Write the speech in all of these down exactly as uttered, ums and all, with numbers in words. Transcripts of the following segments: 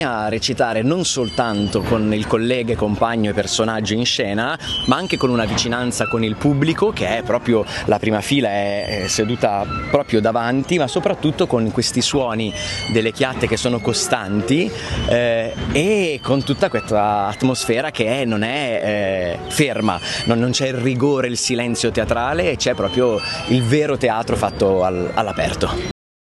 a recitare non soltanto con il collega, compagno e personaggio in scena, ma anche con una vicinanza con il pubblico, che è proprio la prima fila, è seduta proprio davanti, ma soprattutto con questi suoni delle chiatte che sono costanti eh, e con tutta questa atmosfera che è, non è eh, ferma, non, non c'è il rigore, il silenzio teatrale, c'è proprio il vero teatro fatto al, all'aperto.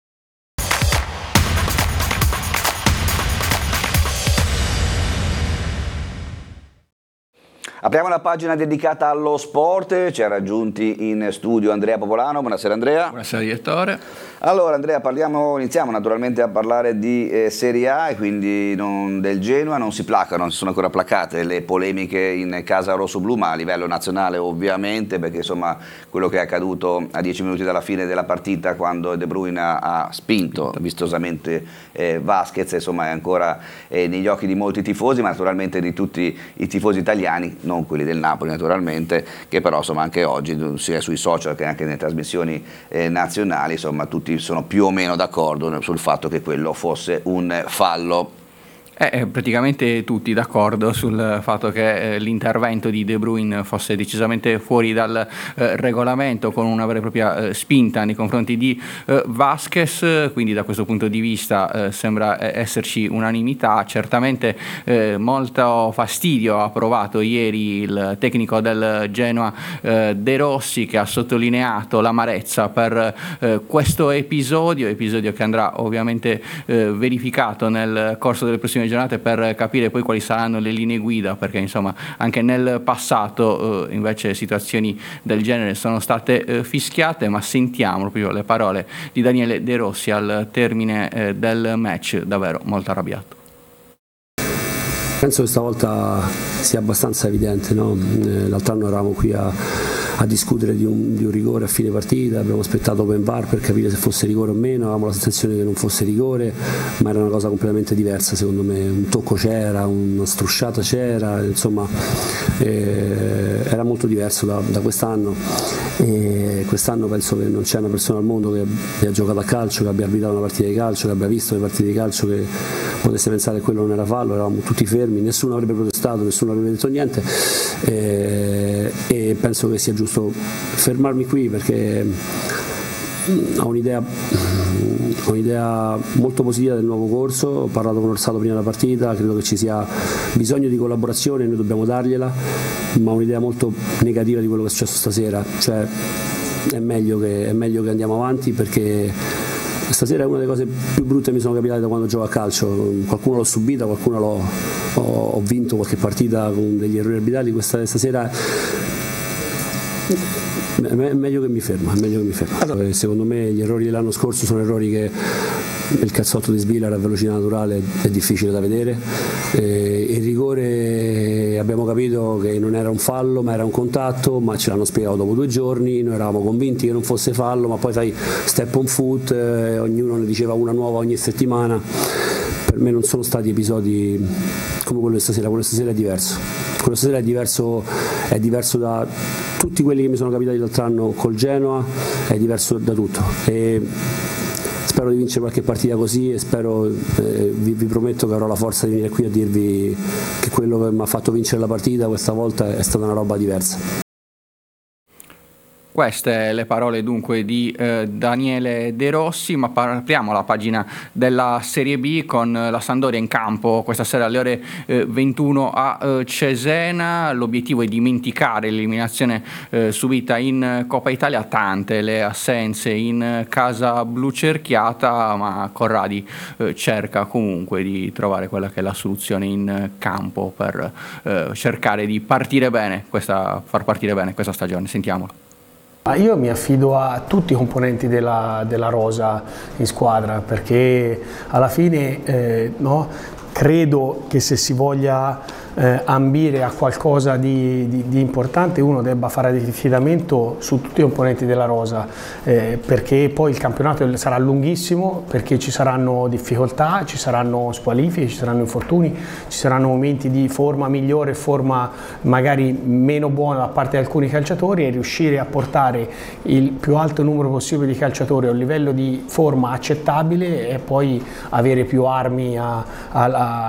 Apriamo la pagina dedicata allo sport, ci ha raggiunti in studio Andrea Popolano. Buonasera Andrea. Buonasera direttore. Allora Andrea, parliamo, iniziamo naturalmente a parlare di eh, Serie A e quindi non, del Genoa. Non si placano, non si sono ancora placate le polemiche in casa rossoblu, ma a livello nazionale ovviamente, perché insomma quello che è accaduto a dieci minuti dalla fine della partita, quando De Bruyne ha, ha spinto vistosamente eh, Vasquez, insomma è ancora eh, negli occhi di molti tifosi, ma naturalmente di tutti i tifosi italiani, non quelli del Napoli naturalmente, che però insomma anche oggi sia sui social che anche nelle trasmissioni eh, nazionali, insomma tutti sono più o meno d'accordo sul fatto che quello fosse un fallo. Eh, praticamente tutti d'accordo sul fatto che eh, l'intervento di De Bruyne fosse decisamente fuori dal eh, regolamento, con una vera e propria eh, spinta nei confronti di eh, Vasquez, quindi da questo punto di vista eh, sembra esserci unanimità. Certamente eh, molto fastidio ha provato ieri il tecnico del Genoa eh, De Rossi, che ha sottolineato l'amarezza per eh, questo episodio, episodio che andrà ovviamente eh, verificato nel corso delle prossime giornate per capire poi quali saranno le linee guida, perché insomma anche nel passato eh, invece situazioni del genere sono state eh, fischiate. Ma sentiamo proprio le parole di Daniele De Rossi al termine eh, del match, davvero molto arrabbiato. Penso che stavolta sia abbastanza evidente, no? L'altro anno eravamo qui a, a discutere di un, di un rigore a fine partita, abbiamo aspettato open V A R per capire se fosse rigore o meno, avevamo la sensazione che non fosse rigore, ma era una cosa completamente diversa secondo me. Un tocco c'era, una strusciata c'era, insomma eh, era molto diverso da, da quest'anno, e quest'anno penso che non c'è una persona al mondo che abbia giocato a calcio, che abbia arbitrato una partita di calcio, che abbia visto le partite di calcio, che potesse pensare che quello non era fallo. Eravamo tutti fermi, nessuno avrebbe protestato, nessuno avrebbe detto niente, e, e penso che sia giusto fermarmi qui, perché ho un'idea, ho un'idea molto positiva del nuovo corso. Ho parlato con Orsato prima della partita, credo che ci sia bisogno di collaborazione, noi dobbiamo dargliela, ma ho un'idea molto negativa di quello che è successo stasera. Cioè è meglio che, è meglio che andiamo avanti, perché stasera è una delle cose più brutte che mi sono capitate da quando gioco a calcio. Qualcuno l'ho subita, qualcuno l'ho, ho, ho vinto qualche partita con degli errori arbitrali. Questa stasera è meglio che mi fermo, è meglio che mi fermo. Secondo me gli errori dell'anno scorso sono errori che il cazzotto di Svilar a velocità naturale è difficile da vedere. Eh, il rigore abbiamo capito che non era un fallo ma era un contatto, ma ce l'hanno spiegato dopo due giorni. Noi eravamo convinti che non fosse fallo, ma poi sai, step on foot, eh, ognuno ne diceva una nuova ogni settimana. Per me non sono stati episodi come quello di stasera. Quello di stasera è diverso, quello di stasera è diverso, è diverso da tutti quelli che mi sono capitati l'altro anno col Genoa, è diverso da tutto, e spero di vincere qualche partita così, e spero, eh, vi, vi prometto che avrò la forza di venire qui a dirvi che quello che mi ha fatto vincere la partita questa volta è stata una roba diversa. Queste le parole dunque di eh, Daniele De Rossi, ma apriamo la pagina della Serie B con la Sampdoria in campo questa sera alle ore eh, ventuno a eh, Cesena. L'obiettivo è dimenticare l'eliminazione eh, subita in Coppa Italia, tante le assenze in casa blu cerchiata, ma Corradi eh, cerca comunque di trovare quella che è la soluzione in campo per eh, cercare di partire bene questa, far partire bene questa stagione. Sentiamolo. Io mi affido a tutti i componenti della, della rosa in squadra, perché alla fine eh, no, credo che se si voglia eh, ambire a qualcosa di, di, di importante, uno debba fare affidamento su tutti i componenti della rosa, eh, perché poi il campionato sarà lunghissimo, perché ci saranno difficoltà, ci saranno squalifiche, ci saranno infortuni, ci saranno momenti di forma migliore, forma magari meno buona da parte di alcuni calciatori, e riuscire a portare il più alto numero possibile di calciatori a un livello di forma accettabile e poi avere più armi a, a, a